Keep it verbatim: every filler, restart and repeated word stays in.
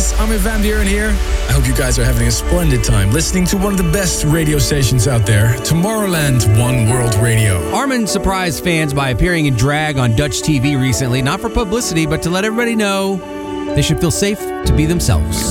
guys, Armin van Buuren here. I hope you guys are having a splendid time listening to one of the best radio stations out there, Tomorrowland One World Radio. Armin surprised fans by appearing in drag on Dutch T V recently, not for publicity, but to let everybody know they should feel safe to be themselves.